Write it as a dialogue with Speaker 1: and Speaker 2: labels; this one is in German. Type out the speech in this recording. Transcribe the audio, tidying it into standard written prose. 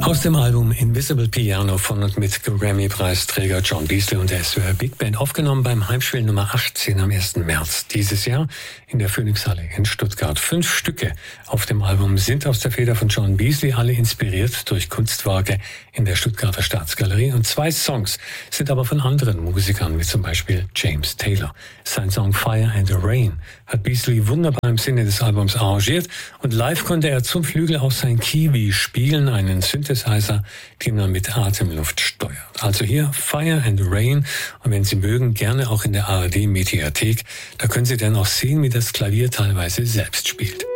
Speaker 1: Aus dem Album Invisible Piano von und mit Grammy-Preisträger John Beasley und der SWR Big Band, aufgenommen beim Heimspiel Nummer 18 am 1. März dieses Jahr in der Phoenixhalle in Stuttgart. 5 Stücke auf dem Album sind aus der Feder von John Beasley, alle inspiriert durch Kunstwerke in der Stuttgarter Staatsgalerie, und 2 Songs sind aber von anderen Musikern, wie zum Beispiel James Taylor. Sein Song Fire and Rain hat Beasley wunderbar im Sinne des Albums arrangiert, und live konnte er zum Flügel auch sein Kiwi spielen, einen Synthesizer, den man mit Atemluft steuert. Also hier Fire and Rain, und wenn Sie mögen, gerne auch in der ARD-Mediathek. Da können Sie dann auch sehen, wie das Klavier teilweise selbst spielt.